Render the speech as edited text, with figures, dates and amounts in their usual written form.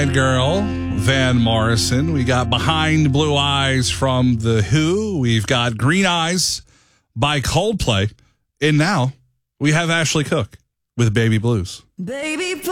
Midnight Girl, Van Morrison. We got Behind Blue Eyes from The Who. We've got Green Eyes by Coldplay. And now we have Ashley Cook with Baby Blues. Baby,